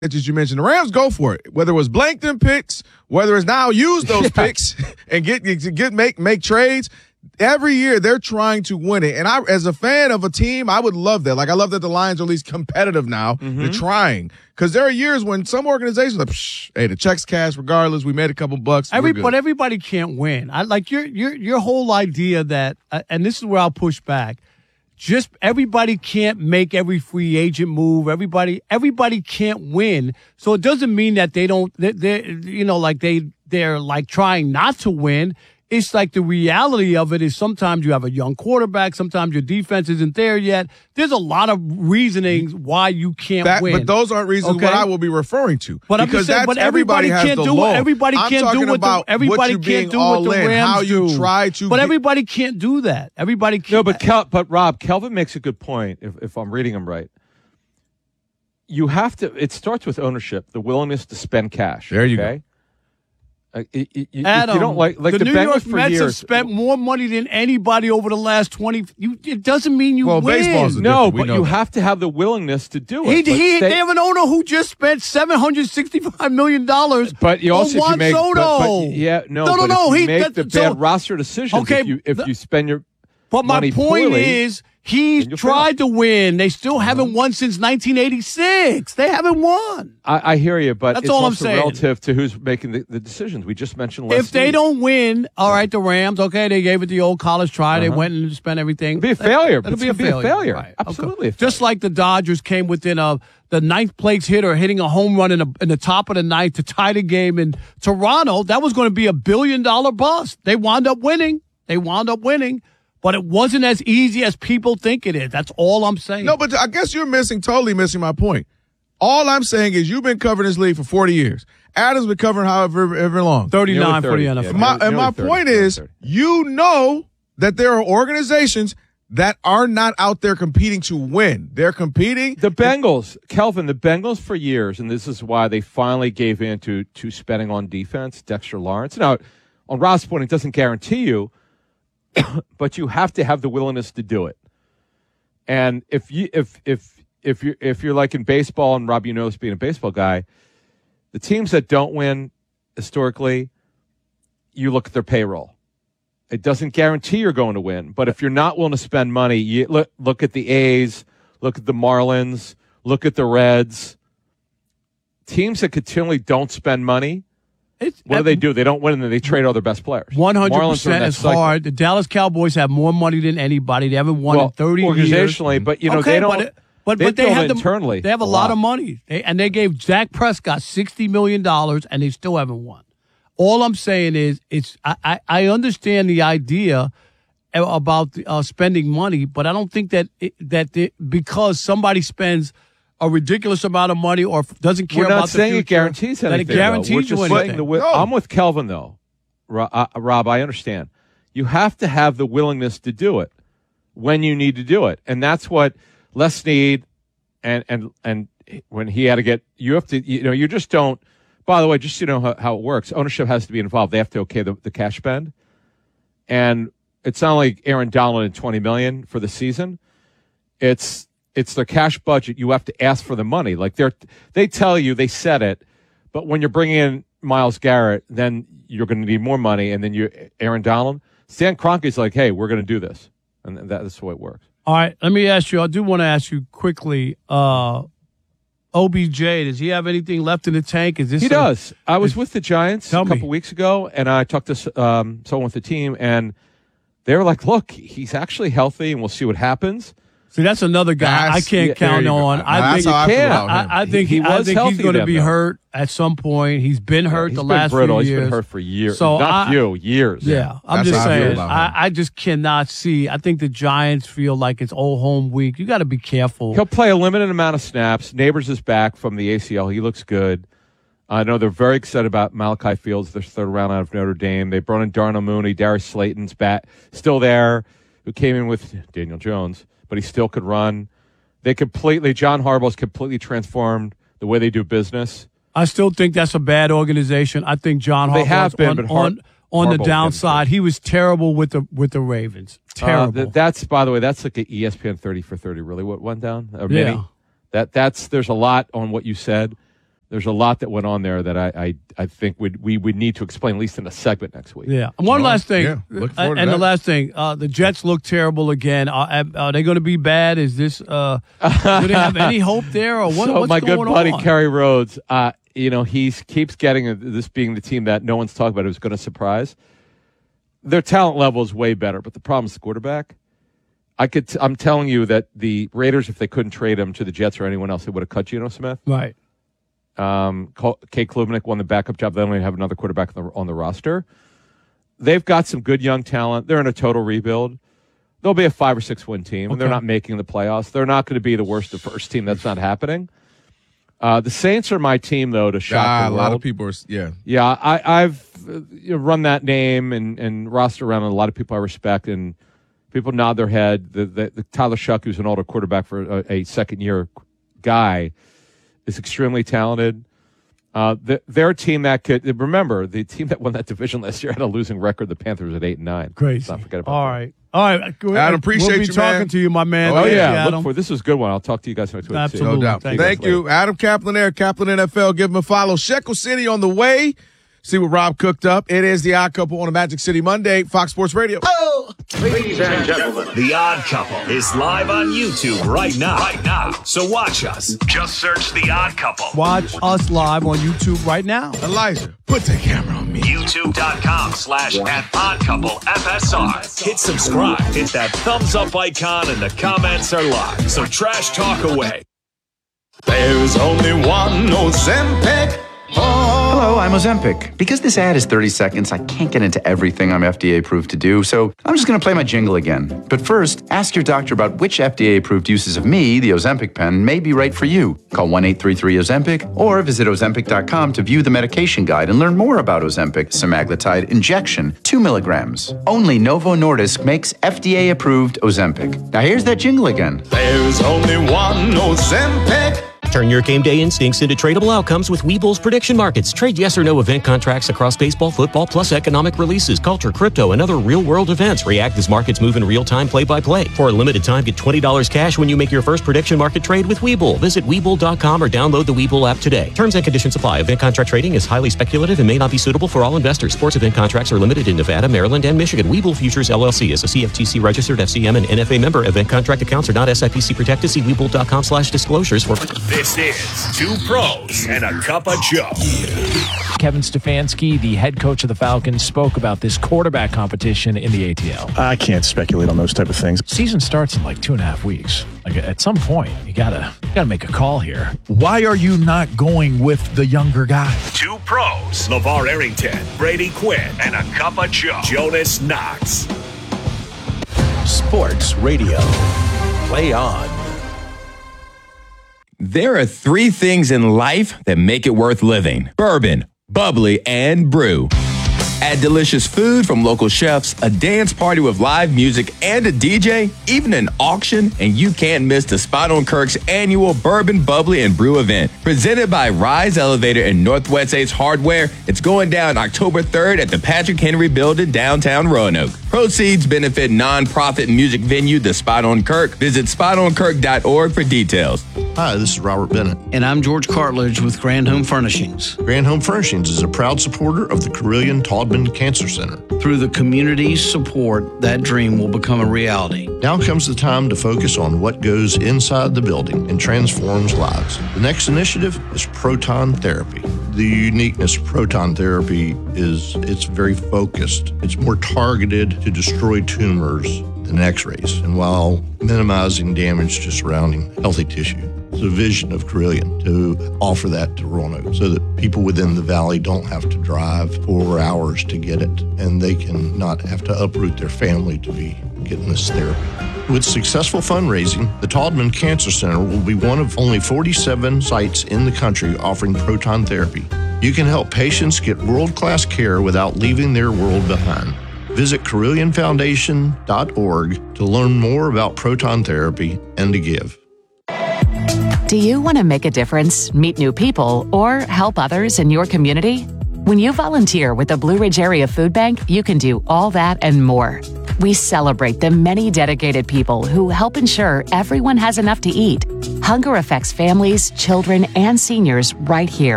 that you mentioned, the Rams go for it. Whether it was blank them picks, whether it's now use those picks and make trades. Every year they're trying to win it. And I, as a fan of a team, I would love that. Like, I love that the Lions are at least competitive now. They're trying. Because there are years when some organizations are like, hey, the check's cash regardless. We made a couple bucks. But everybody can't win. I like your whole idea that, and this is where I'll push back. Just everybody can't make every free agent move. Everybody can't win. So it doesn't mean that they're like trying not to win. It's like the reality of it is sometimes you have a young quarterback. Sometimes your defense isn't there yet. There's a lot of reasonings why you can't win. But those aren't reasons what I will be referring to. But because everybody can't do what everybody can't do what the Rams do. But everybody can't do that. Everybody can't. No, but Rob, Kelvin makes a good point. If I'm reading him right, you have to. It starts with ownership, the willingness to spend cash. There you go. Adam, you don't like the New York for Mets years. have spent more money than anybody over the last 20. It doesn't mean you win. Baseball's no, but you have to have the willingness to do it. They have an owner who just spent $765 million. But you also on Juan Soto. No. He make the bad roster decisions. Okay, if you spend your but money my point poorly, is. He's tried to win. They still haven't won since 1986. They haven't won. I hear you, but that's it's all also I'm saying. Relative to who's making the decisions. We just mentioned Les If they Snead. don't win, all right, the Rams, okay, they gave it the old college try. They went and spent everything. It'll be a failure. It'll be a failure. Right. Absolutely. Okay. Just like the Dodgers came within the ninth place hitter hitting a home run in the top of the ninth to tie the game in Toronto. That was going to be $1 billion bust. They wound up winning. But it wasn't as easy as people think it is. That's all I'm saying. No, but I guess you're totally missing my point. All I'm saying is you've been covering this league for 40 years. Adam's been covering however long. 39 for the NFL. My point is, you know that there are organizations that are not out there competing to win. They're competing. The Bengals, Kelvin, the Bengals for years, and this is why they finally gave in to spending on defense, Dexter Lawrence. Now, on Rob's point, it doesn't guarantee you, but you have to have the willingness to do it. And if you're like in baseball, and Rob, you know this being a baseball guy, the teams that don't win historically, you look at their payroll. It doesn't guarantee you're going to win, but if you're not willing to spend money, you look at the A's, look at the Marlins, look at the Reds. Teams that continually don't spend money. What do? They don't win, and then they trade all their best players. 100% is hard. The Dallas Cowboys have more money than anybody. They haven't won in 30 years. Organizationally, but they don't. But they have internally. They have a lot of money, and they gave Dak Prescott $60 million, and they still haven't won. All I'm saying is, I understand the idea about spending money, but I don't think that because somebody spends a ridiculous amount of money or doesn't care about the future. We're not saying it guarantees anything. That it guarantees you anything. I'm with Kelvin, though. Rob, I understand. You have to have the willingness to do it when you need to do it. And that's what Les Snead and when he had to get – you have to – you just don't – by the way, just how it works. Ownership has to be involved. They have to okay the cash spend. And it's not like Aaron Donald and $20 million for the season. It's their cash budget. You have to ask for the money. Like they tell you, they set it, but when you're bringing in Myles Garrett, then you're going to need more money. And then Aaron Donald, Stan Kroenke's like, hey, we're going to do this. And that's the way it works. All right. Let me ask you, I do want to ask you quickly, OBJ, does he have anything left in the tank? He does. I was with the Giants a couple weeks ago, and I talked to someone with the team, and they were like, look, he's actually healthy, and we'll see what happens. See, that's another guy I can't count on. I think he's going to be hurt at some point. He's been hurt the last few years. He's been hurt for years. So years. Yeah, I'm just saying. I just cannot see. I think the Giants feel like it's old home week. You got to be careful. He'll play a limited amount of snaps. Neighbors is back from the ACL. He looks good. I know they're very excited about Malachi Fields, their third round out of Notre Dame. They brought in Darnell Mooney. Darius Slayton's back, still there, who came in with Daniel Jones. But he still could run. John Harbaugh's completely transformed the way they do business. I still think that's a bad organization. I think John Harbaugh's on the downside. He was terrible with the Ravens. Terrible. That's, by the way, that's like an ESPN 30 for 30, really, what went down? Mini. There's a lot on what you said. There's a lot that went on there that I think we would need to explain, at least in a segment next week. Yeah. One last thing. Yeah, looking forward to and that. the last thing, the Jets look terrible again. Are they going to be bad? Is this? Do they have any hope there, or what? So what's my going good buddy on? Kerry Rhodes, he keeps getting this being the team that no one's talking about who's going to surprise. Their talent level is way better, but the problem is the quarterback. I'm telling you that the Raiders, if they couldn't trade him to the Jets or anyone else, they would have cut Geno Smith. Right. Kate Klubnik won the backup job. They only have another quarterback on the roster. They've got some good young talent. They're in a total rebuild. They'll be a 5 or 6 win team. Okay. They're not making the playoffs. They're not going to be the worst of first team. That's not happening. The Saints are my team, though, to shock the world. A lot of people are, yeah. Yeah, I've run that name and roster around a lot of people I respect, and people nod their head. The Tyler Shuck, who's an older quarterback for a second-year guy, is extremely talented. They're a team that could remember the team that won that division last year had a losing record. The Panthers at 8-9. Crazy. Let's not forget about All that. right. All right. Adam, appreciate we'll be you, talking man. to you, my man. Oh, Thank you, yeah. Adam. This is a good one. I'll talk to you guys next week. Absolutely. No doubt. Thank Thank you. Adam Kaplan there, Kaplan NFL. Give him a follow. Shekel City on the way. See what Rob cooked up. It is The Odd Couple on a Magic City Monday, Fox Sports Radio. Ladies and gentlemen, The Odd Couple is live on YouTube right now. So watch us. Just search The Odd Couple. Watch us live on YouTube right now. Elijah, put the camera on me. YouTube.com/@oddcouplefsr. Hit subscribe. Hit that thumbs up icon and the comments are live. So trash talk away. There's only one Ozempic. Hello, I'm Ozempic. Because this ad is 30 seconds, I can't get into everything I'm FDA approved to do, so I'm just going to play my jingle again. But first, ask your doctor about which FDA approved uses of me, the Ozempic pen, may be right for you. Call 1-833-OZEMPIC or visit Ozempic.com to view the medication guide and learn more about Ozempic semaglutide injection, 2 milligrams. Only Novo Nordisk makes FDA approved Ozempic. Now here's that jingle again. There's only one Ozempic. Turn your game day instincts into tradable outcomes with Webull's prediction markets. Trade yes or no event contracts across baseball, football, plus economic releases, culture, crypto, and other real-world events. React as markets move in real time, play-by-play. For a limited time, get $20 cash when you make your first prediction market trade with Webull. Visit Webull.com or download the Webull app today. Terms and conditions apply. Event contract trading is highly speculative and may not be suitable for all investors. Sports event contracts are limited in Nevada, Maryland, and Michigan. Webull Futures, LLC is a CFTC-registered FCM and NFA member. Event contract accounts are not SIPC protected. See Webull.com/disclosures for... This is Two Pros and a Cup of Joe. Kevin Stefanski, the head coach of the Falcons, spoke about this quarterback competition in the ATL. I can't speculate on those type of things. Season starts in like 2.5 weeks. Like at some point, you gotta make a call here. Why are you not going with the younger guy? Two Pros, LeVar Arrington, Brady Quinn, and a Cup of Joe, Jonas Knox. Sports Radio. Play on. There are 3 things in life that make it worth living: bourbon, bubbly, and brew. Add delicious food from local chefs, a dance party with live music, and a DJ, even an auction, and you can't miss the Spot on Kirk's annual Bourbon, Bubbly, and Brew event. Presented by Rise Elevator and Northwest Ace Hardware, it's going down October 3rd at the Patrick Henry Building, downtown Roanoke. Proceeds benefit nonprofit music venue, The Spot on Kirk. Visit spotonkirk.org for details. Hi, this is Robert Bennett. And I'm George Cartledge with Grand Home Furnishings. Grand Home Furnishings is a proud supporter of the Carilion Taubman Cancer Center. Through the community's support, that dream will become a reality. Now comes the time to focus on what goes inside the building and transforms lives. The next initiative is proton therapy. The uniqueness of proton therapy is it's very focused. It's more targeted to destroy tumors than X-rays, and while minimizing damage to surrounding healthy tissue. It's a vision of Carilion to offer that to Roanoke so that people within the valley don't have to drive 4 hours to get it, and they can not have to uproot their family to be getting this therapy. With successful fundraising, the Taubman Cancer Center will be one of only 47 sites in the country offering proton therapy. You can help patients get world-class care without leaving their world behind. Visit CarillionFoundation.org to learn more about proton therapy and to give. Do you want to make a difference, meet new people, or help others in your community? When you volunteer with the Blue Ridge Area Food Bank, you can do all that and more. We celebrate the many dedicated people who help ensure everyone has enough to eat. Hunger affects families, children, and seniors right here